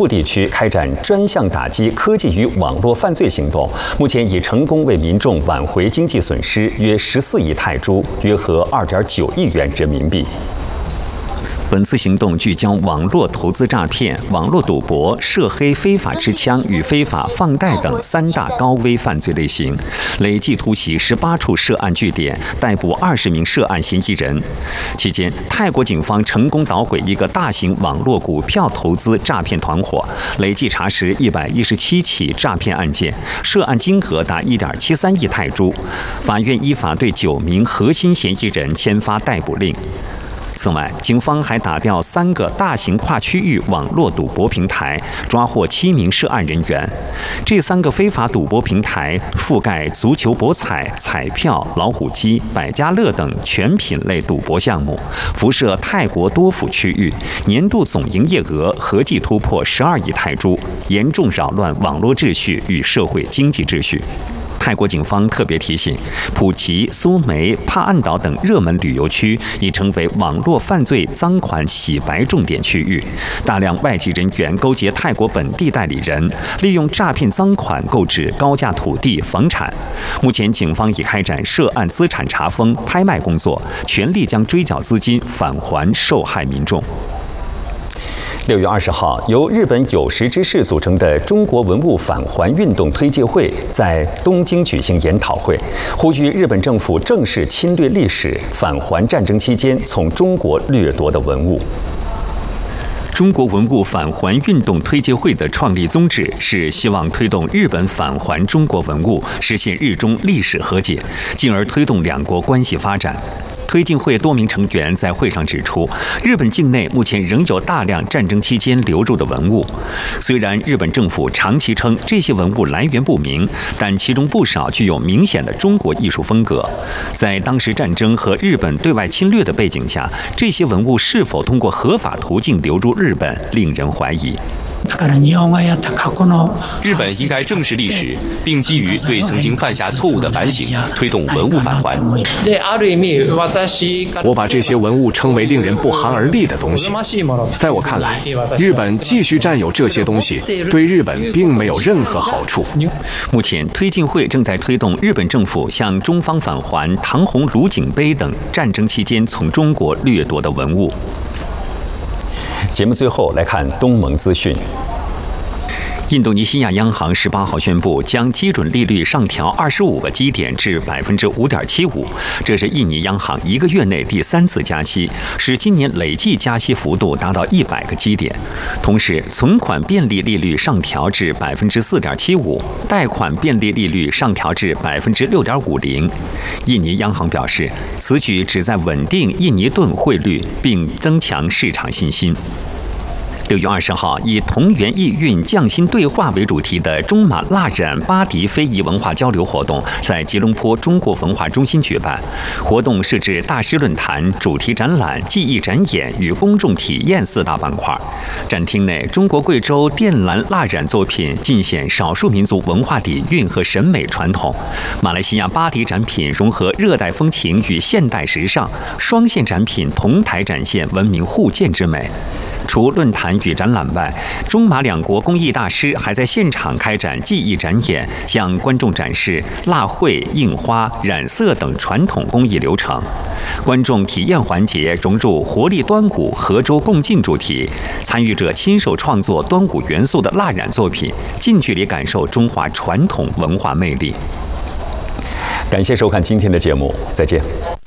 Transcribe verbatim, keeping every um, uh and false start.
部地区开展专项打击科技与网络犯罪行动，目前已成功为民众挽回经济损失约十四亿泰铢，约合二点九亿元人民币。 本次行动聚焦网络投资诈骗、网络赌博、涉黑非法持枪与非法放贷等三大高危犯罪类型，累计突袭十八处涉案据点，逮捕二十名涉案嫌疑人。期间，泰国警方成功捣毁一个大型网络股票投资诈骗团伙，累计查实一百一十七起诈骗案件，涉案金额达一点七三亿泰铢。法院依法对九名核心嫌疑人签发逮捕令。 此外，警方还打掉三个大型跨区域网络赌博平台，抓获七名涉案人员。这三个非法赌博平台覆盖足球博彩、彩票、老虎机、百家乐等全品类赌博项目，辐射泰国多府区域，年度总营业额合计突破十二亿泰铢，严重扰乱网络秩序与社会经济秩序。 泰国警方特别提醒，普吉、苏梅、帕岸岛等热门旅游区已成为网络犯罪赃款洗白重点区域，大量外籍人员勾结泰国本地代理人，利用诈骗赃款购置高价土地、房产。目前，警方已开展涉案资产查封、拍卖工作，全力将追缴资金返还受害民众。 六月二十号，由日本有识之士组成的中国文物返还运动推介会在东京举行研讨会，呼吁日本政府正视侵略历史，返还战争期间从中国掠夺的文物。 中国文物返还运动推介会的创立宗旨是希望推动日本返还中国文物，实现日中历史和解，进而推动两国关系发展。 推进会多名成员在会上指出，日本境内目前仍有大量战争期间流入的文物。虽然日本政府长期称这些文物来源不明，但其中不少具有明显的中国艺术风格。在当时战争和日本对外侵略的背景下，这些文物是否通过合法途径流入日本，令人怀疑。 日本应该正视历史，并基于对曾经犯下错误的反省，推动文物返还。 我把这些文物称为令人不寒而栗的东西。在我看来，日本继续占有这些东西，对日本并没有任何好处。 目前，推进会正在推动日本政府向中方返还唐红卢景碑等战争期间从中国掠夺的文物。 节目最后来看东盟资讯。印度尼西亚央行十八号宣布，将基准利率上调二十五个基点至百分之五点七五，这是印尼央行一个月内第三次加息，使今年累计加息幅度达到一百个基点。同时，存款便利利率上调至百分之四点七五，贷款便利利率上调至百分之六点五零。印尼央行表示，此举旨在稳定印尼盾汇率，并增强市场信心。 六月二十号，以“同源异韵，匠心对话”为主题的中马蜡染巴迪非遗文化交流活动在吉隆坡中国文化中心举办。活动设置大师论坛、主题展览、技艺展演与公众体验四大板块。展厅内，中国贵州靛蓝蜡染作品尽显少数民族文化底蕴和审美传统；马来西亚巴迪展品融合热带风情与现代时尚，双线展品同台展现文明互鉴之美。 除论坛与展览外，中马两国工艺大师还在现场开展技艺展演，向观众展示蜡绘、印花、染色等传统工艺流程。观众体验环节融入活力端午、合州共进主题，参与者亲手创作端午元素的蜡染作品，近距离感受中华传统文化魅力。感谢收看今天的节目，再见。